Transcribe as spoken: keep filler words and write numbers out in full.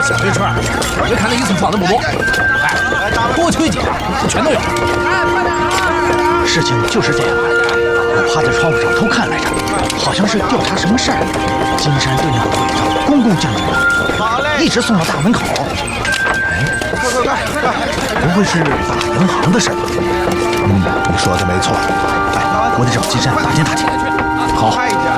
这小推车，别看那一次放的不多，哎，多取几辆，全都有。 事情就是这样，我趴在窗户上偷看来着，好像是调查什么事儿。金山对那个鬼子恭恭敬敬的，一直送到大门口。哎， 快快快快！ 不会是打银行的事吧？ 嗯，你说的没错。 哎，我得找金山打听打听。 好。